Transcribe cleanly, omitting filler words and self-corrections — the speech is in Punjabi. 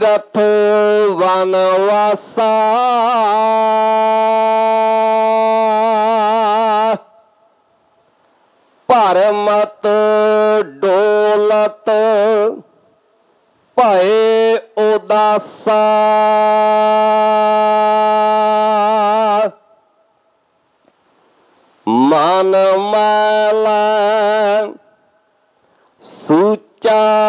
ਤੀਰਥ ਵਨਵਾਸਾ ਭਰਮਤ ਡੋਲਤ ਭਏ ਉਦਾਸਾ ਮਨ ਮੈਲਾ ਸੁਚਾ